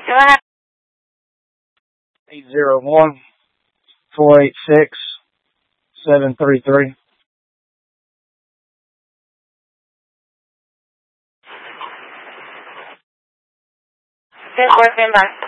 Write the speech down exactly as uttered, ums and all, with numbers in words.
Go ahead. eight zero one, four eight six, seven three three. Good, working back.